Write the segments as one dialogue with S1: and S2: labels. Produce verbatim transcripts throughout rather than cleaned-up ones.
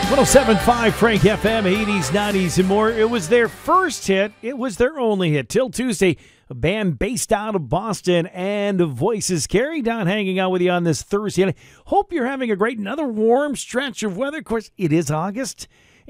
S1: one oh seven point five Frank F M, eighties, nineties, and more. It was their first hit. It was their only hit. Till Tuesday, a band based out of Boston and Voices. Carrie Don hanging out with you on this Thursday. And I hope you're having a great, another warm stretch of weather. Of course, it is August,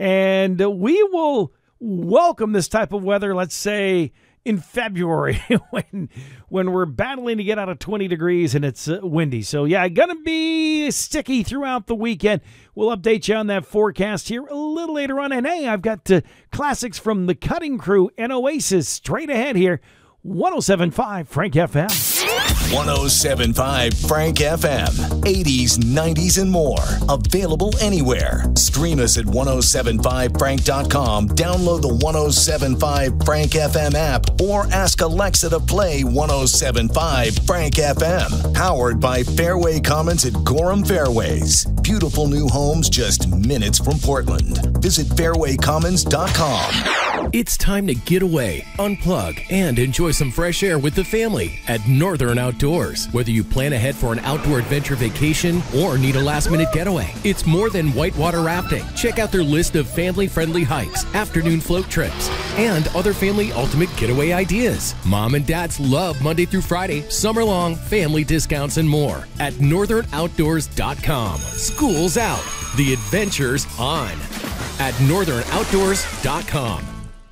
S1: and we will welcome this type of weather, let's say, in February when when we're battling to get out of twenty degrees and it's uh, windy. So, yeah, going to be sticky throughout the weekend. We'll update you on that forecast here a little later on. And, hey, I've got uh, classics from The Cutting Crew and Oasis straight ahead here. one oh seven point five Frank F M.
S2: one oh seven point five Frank F M. eighties, nineties, and more. Available anywhere. Stream us at ten seventy-five frank dot com. Download the ten seventy-five Frank F M app or ask Alexa to play ten seventy-five Frank F M. Powered by Fairway Commons at Gorham Fairways. Beautiful new homes just minutes from Portland. Visit fairway commons dot com.
S3: It's time to get away, unplug, and enjoy some fresh air with the family at Northern Outdoors. Whether you plan ahead for an outdoor adventure vacation or need a last-minute getaway, it's more than whitewater rafting. Check out their list of family-friendly hikes, afternoon float trips, and other family ultimate getaway ideas. Mom and dads love Monday through Friday, summer-long family discounts and more at northern outdoors dot com. School's out. The adventure's on at northern outdoors dot com.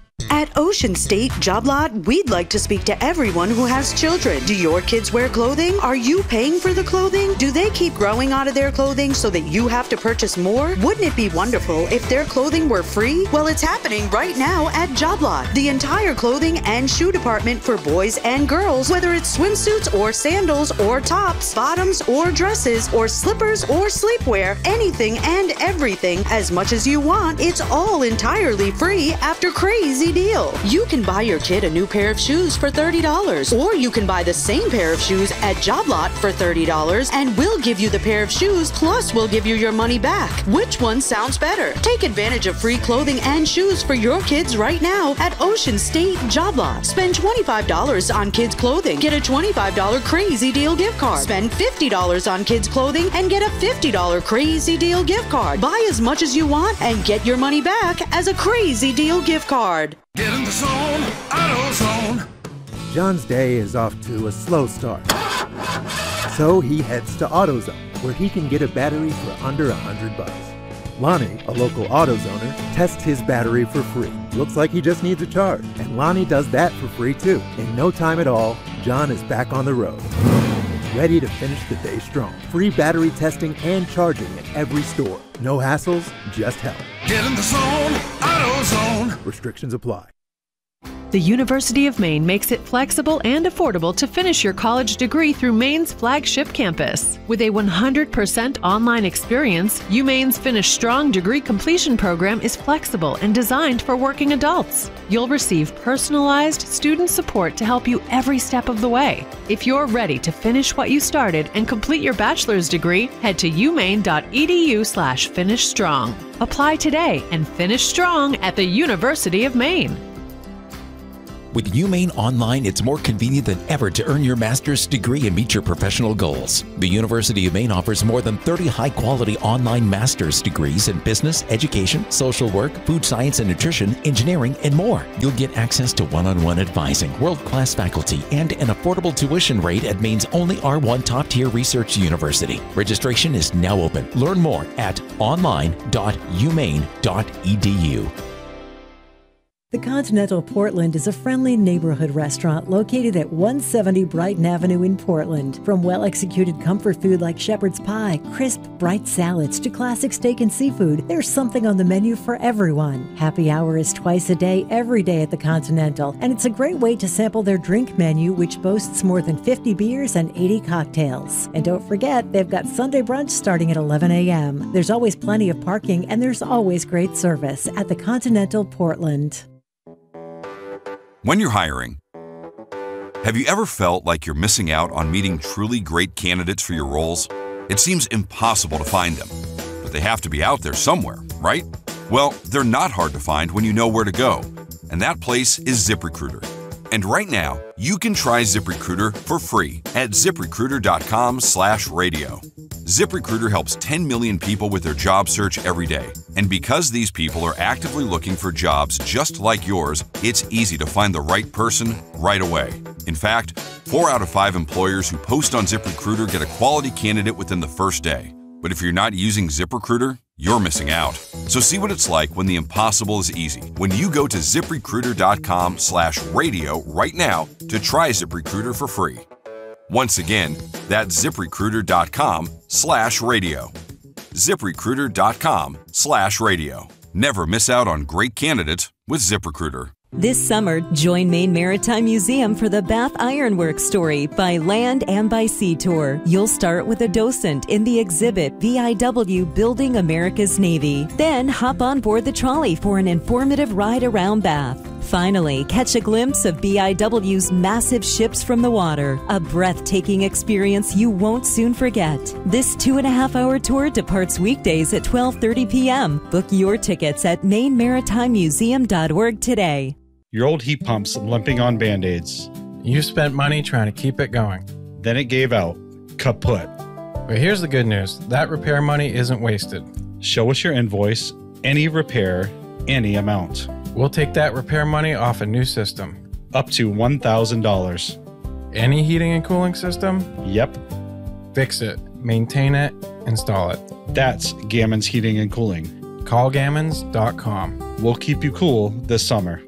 S4: At Ocean State Job Lot, we'd like to speak to everyone who has children. Do your kids wear clothing? Are you paying for the clothing? Do they keep growing out of their clothing so that you have to purchase more? Wouldn't it be wonderful if their clothing were free? Well, it's happening right now at Job Lot. The entire clothing and shoe department for boys and girls, whether it's swimsuits or sandals or tops, bottoms or dresses or slippers or sleepwear, anything and everything, as much as you want, it's all entirely free after crazy deal. You can buy your kid a new pair of shoes for thirty dollars, or you can buy the same pair of shoes at Job Lot for thirty dollars, and we'll give you the pair of shoes, plus we'll give you your money back. Which one sounds better? Take advantage of free clothing and shoes for your kids right now at Ocean State Job Lot. Spend twenty-five dollars on kids' clothing. Get a twenty-five dollars Crazy Deal gift card. Spend fifty dollars on kids' clothing and get a fifty dollars Crazy Deal gift card. Buy as much as you want and get your money back as a Crazy Deal gift card.
S5: Get in the zone, AutoZone.
S6: John's day is off to a slow start. So he heads to AutoZone, where he can get a battery for under a hundred bucks. Lonnie, a local AutoZoner, tests his battery for free. Looks like he just needs a charge, and Lonnie does that for free too. In no time at all, John is back on the road, ready to finish the day strong. Free battery testing and charging at every store. No hassles, just help.
S5: Get in the zone, AutoZone.
S6: Restrictions apply.
S7: The University of Maine makes it flexible and affordable to finish your college degree through Maine's flagship campus. With a one hundred percent online experience, UMaine's Finish Strong degree completion program is flexible and designed for working adults. You'll receive personalized student support to help you every step of the way. If you're ready to finish what you started and complete your bachelor's degree, head to umaine.edu slash finish strong. Apply today and finish strong at the University of Maine.
S8: With UMaine Online, it's more convenient than ever to earn your master's degree and meet your professional goals. The University of Maine offers more than thirty high-quality online master's degrees in business, education, social work, food science and nutrition, engineering, and more. You'll get access to one-on-one advising, world-class faculty, and an affordable tuition rate at Maine's only R one top-tier research university. Registration is now open. Learn more at online dot umaine dot e d u.
S9: The Continental Portland is a friendly neighborhood restaurant located at one seventy Brighton Avenue in Portland. From well-executed comfort food like shepherd's pie, crisp, bright salads, to classic steak and seafood, there's something on the menu for everyone. Happy hour is twice a day, every day at the Continental, and it's a great way to sample their drink menu, which boasts more than fifty beers and eighty cocktails. And don't forget, they've got Sunday brunch starting at eleven a.m. There's always plenty of parking, and there's always great service at the Continental Portland.
S10: When you're hiring, have you ever felt like you're missing out on meeting truly great candidates for your roles? It seems impossible to find them, but they have to be out there somewhere, right? Well, they're not hard to find when you know where to go, and that place is ZipRecruiter. And right now, you can try ZipRecruiter for free at ZipRecruiter.com slash radio. ZipRecruiter helps ten million people with their job search every day. And because these people are actively looking for jobs just like yours, it's easy to find the right person right away. In fact, four out of five employers who post on ZipRecruiter get a quality candidate within the first day. But if you're not using ZipRecruiter, you're missing out. So see what it's like when the impossible is easy. When you go to ZipRecruiter.com slash radio right now to try ZipRecruiter for free. Once again, that's ZipRecruiter.com slash radio. ZipRecruiter.com slash radio. Never miss out on great candidates with ZipRecruiter.
S11: This summer, join Maine Maritime Museum for the Bath Iron Works story by land and by sea tour. You'll start with a docent in the exhibit V I W Building America's Navy. Then hop on board the trolley for an informative ride around Bath. Finally, catch a glimpse of B I W's massive ships from the water, a breathtaking experience you won't soon forget. This two and a half hour tour departs weekdays at twelve thirty p.m. Book your tickets at maine maritime museum dot org today.
S12: Your old heat pump's limping on Band-Aids.
S13: You spent money trying to keep it going.
S12: Then it gave out. Kaput.
S13: But here's the good news. That repair money isn't wasted.
S12: Show us your invoice, any repair, any amount.
S13: We'll take that repair money off a new system.
S12: Up to one thousand dollars.
S13: Any heating and cooling system?
S12: Yep.
S13: Fix it, maintain it, install it.
S12: That's Gammons Heating and Cooling.
S13: call gammons dot com.
S12: We'll keep you cool this summer.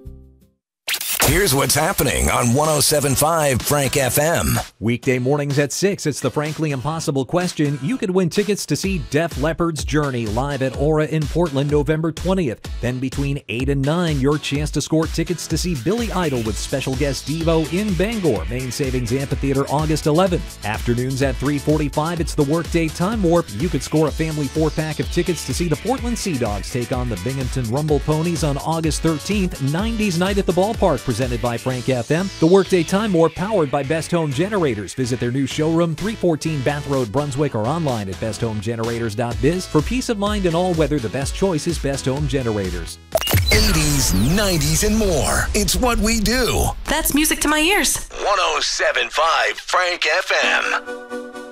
S2: Here's what's happening on one oh seven point five Frank F M.
S14: Weekday mornings at six, it's the Frankly Impossible question. You could win tickets to see Def Leppard's Journey live at Aura in Portland November twentieth. Then between eight and nine, your chance to score tickets to see Billy Idol with special guest Devo in Bangor, Main Savings Amphitheater, August eleventh. Afternoons at three forty-five, it's the Workday Time Warp. You could score a family four-pack of tickets to see the Portland Sea Dogs take on the Binghamton Rumble Ponies on August thirteenth, nineties Night at the Ballpark, presented by Frank F M. The Workday Time Warp, powered by Best Home Generators. Visit their new showroom, three fourteen Bath Road, Brunswick, or online at best home generators dot biz. For peace of mind in all weather, the best choice is Best Home Generators.
S2: eighties, nineties, and more. It's what we do.
S15: That's music to my ears.
S2: one oh seven point five Frank F M.